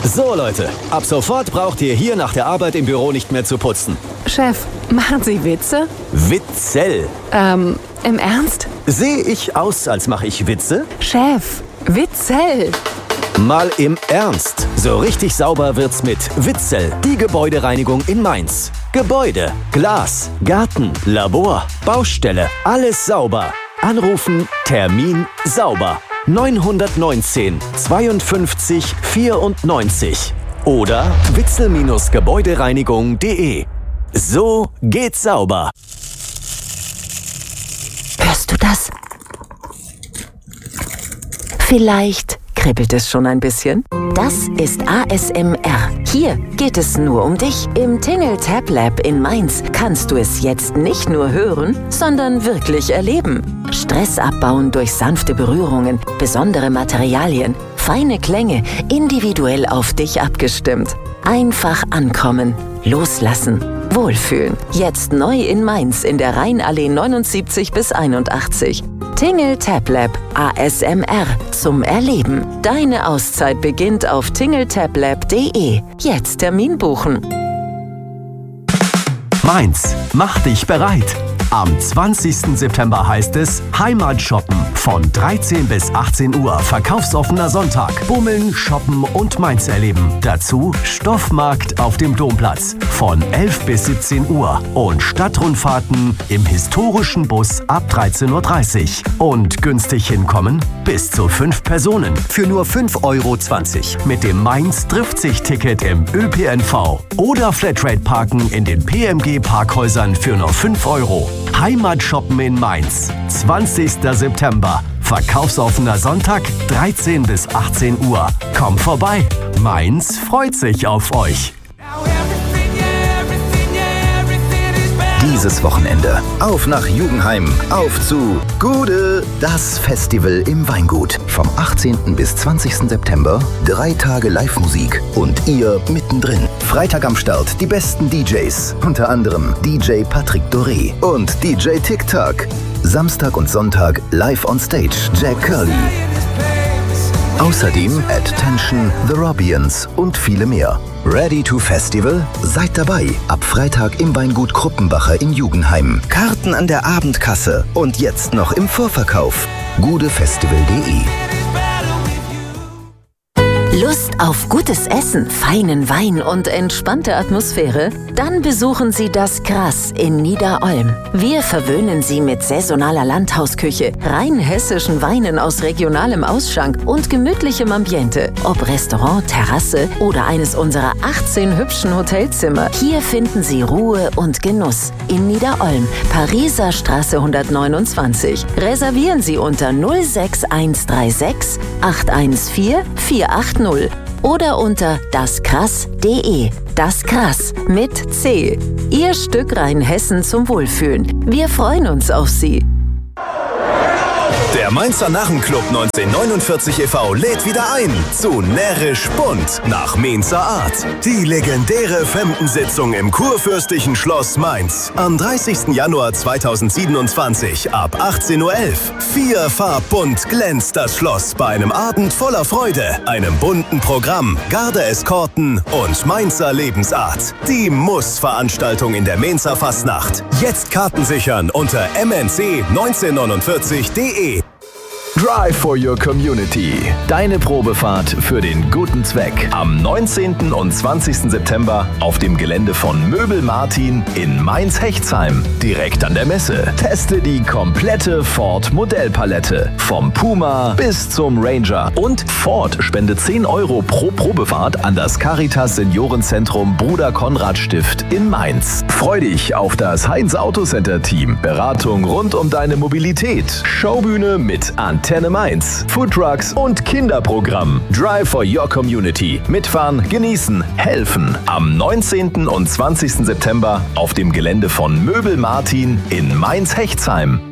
So Leute, ab sofort braucht ihr hier nach der Arbeit im Büro nicht mehr zu putzen. Chef, machen Sie Witze? Witzel. Im Ernst? Sehe ich aus, als mache ich Witze? Chef, Witzel. Mal im Ernst. So richtig sauber wird's mit Witzel, die Gebäudereinigung in Mainz. Gebäude, Glas, Garten, Labor, Baustelle, alles sauber. Anrufen, Termin, sauber. 919 52 94 oder witzel-gebäudereinigung.de. So geht's sauber. Hörst du das? Vielleicht kribbelt es schon ein bisschen. Das ist ASMR. Hier geht es nur um dich. Im Tingle Tab Lab in Mainz kannst du es jetzt nicht nur hören, sondern wirklich erleben. Stress abbauen durch sanfte Berührungen, besondere Materialien, feine Klänge, individuell auf dich abgestimmt. Einfach ankommen, loslassen, wohlfühlen. Jetzt neu in Mainz in der Rheinallee 79 bis 81. Tingle Tab Lab ASMR zum Erleben. Deine Auszeit beginnt auf tingletablab.de. Jetzt Termin buchen. Mainz, mach dich bereit! Am 20. September heißt es Heimatshoppen von 13 bis 18 Uhr. Verkaufsoffener Sonntag. Bummeln, shoppen und Mainz erleben. Dazu Stoffmarkt auf dem Domplatz von 11 bis 17 Uhr. Und Stadtrundfahrten im historischen Bus ab 13.30 Uhr. Und günstig hinkommen? Bis zu 5 Personen für nur 5,20 € mit dem Mainz trifft sich Ticket im ÖPNV. Oder Flatrate parken in den PMG-Parkhäusern für nur 5 €. Heimatshoppen in Mainz, 20. September. Verkaufsoffener Sonntag, 13 bis 18 Uhr. Kommt vorbei. Mainz freut sich auf euch. Dieses Wochenende auf nach Jugendheim, auf zu Gude, das Festival im Weingut. Vom 18. bis 20. September 3 Tage Live-Musik und ihr mittendrin. Freitag am Start die besten DJs, unter anderem DJ Patrick Doré und DJ TikTok. Samstag und Sonntag live on stage Jack Curly. Außerdem Attention, The Robbians und viele mehr. Ready to Festival? Seid dabei. Ab Freitag im Weingut Kruppenbacher in Jugendheim. Karten an der Abendkasse und jetzt noch im Vorverkauf. gudefestival.de. Lust auf gutes Essen, feinen Wein und entspannte Atmosphäre? Dann besuchen Sie das Krass in Niederolm. Wir verwöhnen Sie mit saisonaler Landhausküche, rein hessischen Weinen aus regionalem Ausschank und gemütlichem Ambiente. Ob Restaurant, Terrasse oder eines unserer 18 hübschen Hotelzimmer. Hier finden Sie Ruhe und Genuss. In Niederolm, Pariser Straße 129. Reservieren Sie unter 06136 814 480 oder unter daskrass.de. Das Krass mit C. Ihr Stück Rheinhessen zum Wohlfühlen. Wir freuen uns auf Sie. Der Mainzer Narrenclub 1949 e.V. lädt wieder ein zu Närrisch Bunt nach Mainzer Art. Die legendäre Femdensitzung im Kurfürstlichen Schloss Mainz. Am 30. Januar 2027 ab 18:11 Uhr. Vierfarbbunt glänzt das Schloss bei einem Abend voller Freude, einem bunten Programm, Garde-Eskorten und Mainzer Lebensart. Die Muss-Veranstaltung in der Mainzer Fastnacht. Jetzt Karten sichern unter mnc1949.de. Drive for your Community. Deine Probefahrt für den guten Zweck. Am 19. und 20. September auf dem Gelände von Möbel Martin in Mainz-Hechtsheim. Direkt an der Messe. Teste die komplette Ford-Modellpalette. Vom Puma bis zum Ranger. Und Ford spendet 10 € pro Probefahrt an das Caritas Seniorenzentrum Bruder Konrad Stift in Mainz. Freu dich auf das Heinz Autocenter Team. Beratung rund um deine Mobilität. Showbühne mit Antenne Mainz, Foodtrucks und Kinderprogramm. Drive for your Community. Mitfahren, genießen, helfen. Am 19. und 20. September auf dem Gelände von Möbel Martin in Mainz-Hechtsheim.